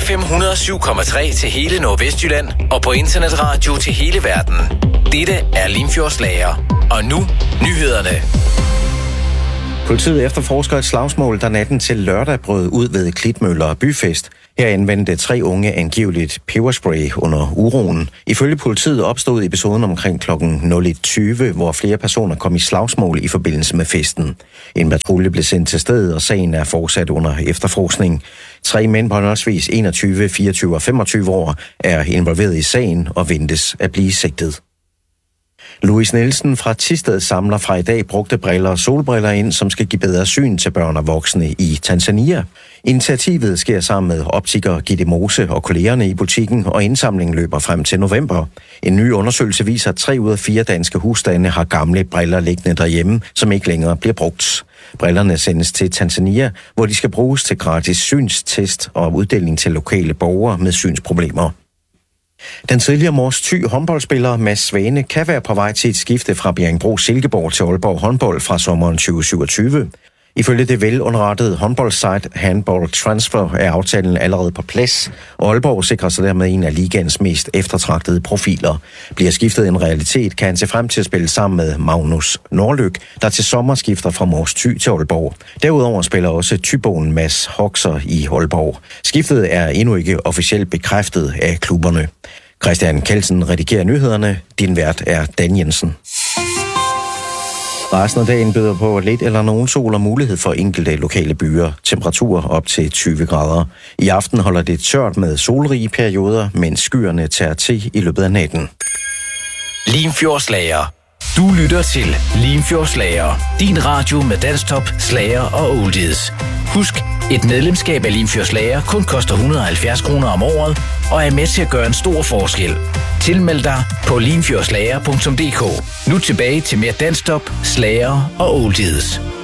FM 107,3 til hele Nordvestjylland og på internetradio til hele verden. Dette er Limfjordslager. Og nu nyhederne. Politiet efterforsker et slagsmål, der natten til lørdag brød ud ved Klitmøller Byfest. Her anvendte 3 unge angiveligt peberspray under uroen. Ifølge politiet opstod episoden omkring kl. 01:20, hvor flere personer kom i slagsmål i forbindelse med festen. En patrulje blev sendt til stedet, og sagen er fortsat under efterforskning. 3 mænd på henholdsvis 21, 24 og 25 år er involveret i sagen og ventes at blive sigtet. Louis Nielsen fra Thisted samler fra i dag brugte briller og solbriller ind, som skal give bedre syn til børn og voksne i Tanzania. Initiativet sker sammen med optiker Gitte Mose og kollegerne i butikken, og indsamlingen løber frem til november. En ny undersøgelse viser, at 3 ud af 4 danske husstande har gamle briller liggende derhjemme, som ikke længere bliver brugt. Brillerne sendes til Tanzania, hvor de skal bruges til gratis synstest og uddeling til lokale borgere med synsproblemer. Den tidligere Mors Thy håndboldspiller Mads Svane kan være på vej til et skifte fra Bjerringbro-Silkeborg til Aalborg håndbold fra sommeren 2027. Ifølge det velunderrettede håndboldsite Handball Transfer er aftalen allerede på plads, og Aalborg sikrer sig dermed en af ligaens mest eftertragtede profiler. Bliver skiftet en realitet, kan han se frem til at spille sammen med Magnus Norlyk, der til sommer skifter fra Mors Thy til Aalborg. Derudover spiller også Thyboen Mads Hoxer i Aalborg. Skiftet er endnu ikke officielt bekræftet af klubberne. Christian Kelsen redigerer nyhederne. Din vært er Dan Jensen. Resten af dagen byder på lidt eller nogen sol og mulighed for enkelte lokale byer. Temperaturer op til 20 grader. I aften holder det tørt med solrige perioder, mens skyerne tager til i løbet af natten. Limfjordslager. Du lytter til Limfjordslager. Din radio med danstop, slager og oldies. Husk, et medlemskab af Limfjordslager kun koster 170 kroner om året og er med til at gøre en stor forskel. Tilmeld dig på limfjordslager.dk. Nu tilbage til mere danstop, slager og oldies.